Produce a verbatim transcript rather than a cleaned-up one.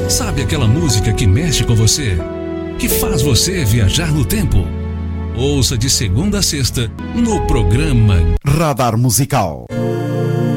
Sabe aquela música que mexe com você? Que faz você viajar no tempo? Ouça de segunda a sexta no programa Radar Musical.